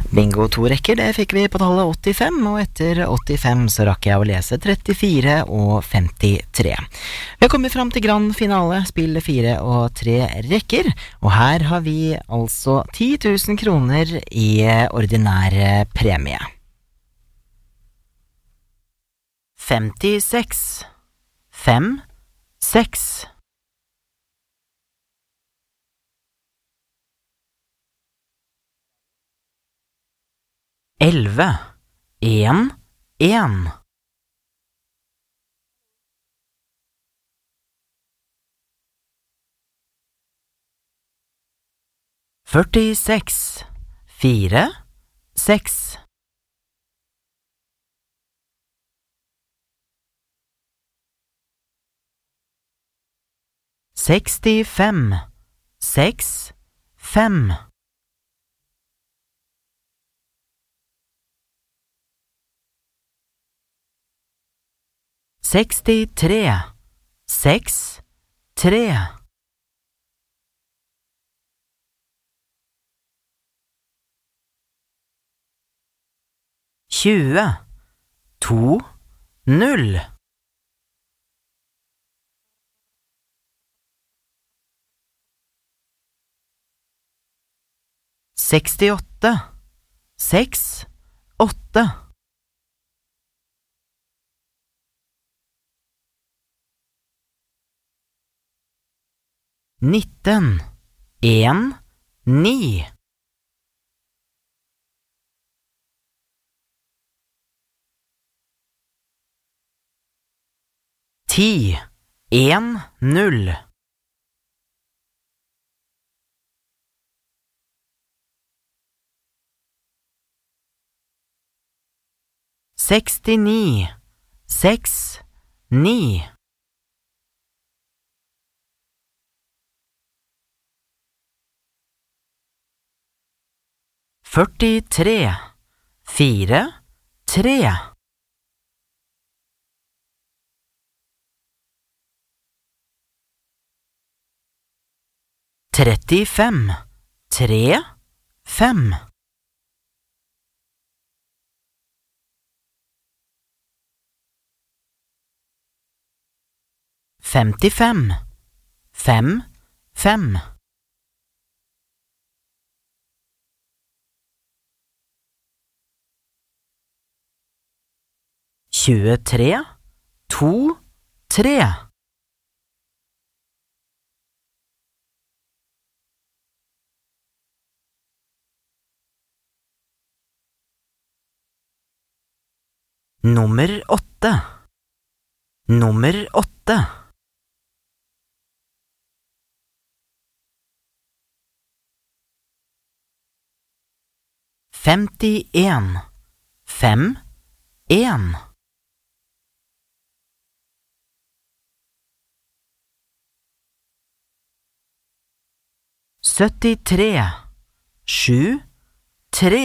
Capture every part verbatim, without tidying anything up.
Bingo to rekker, det fikk vi på tallet åttifem, og etter åttifem så rakk jeg å lese trettifire og femtitre. Vi har kommet fram til grand finale, spill fire og tre rekker, og her har vi altså ti tusen kroner i ordinær premie. femtiseks, fem, seks. Elve, en, en. Førtiseks, fire, seks. Sekstifem, seks, fem. Sekstitre, seks, tre. Tjue, to, null. Sekstiåtte, seks, åtte. Nitten, en, ni. Ti, en, null. Sekstini, seks, ni. Førtitre, fire, tre. Trettifem, tre, fem. Femtifem, fem, fem. Tjuetre, to, tre. Nummer åtte. Nummer åtte. Femtien, fem, en. Syttitre, sju, tre.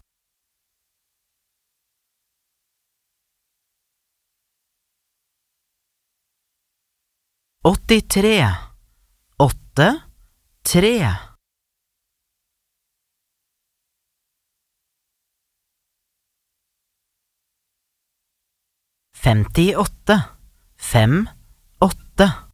Åttitre, åtte, tre. Femtiåtte, fem, åtte.